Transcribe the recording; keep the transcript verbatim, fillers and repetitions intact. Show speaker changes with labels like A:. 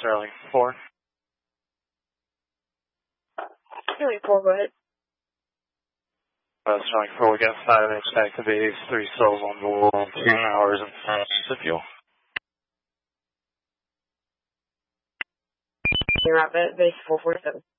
A: Sterling four.
B: Sterling four, go ahead.
A: Uh, Sterling four, we got five minutes back to base, three souls on board, two hours and five minutes of fuel.
B: You're at base four forty-seven.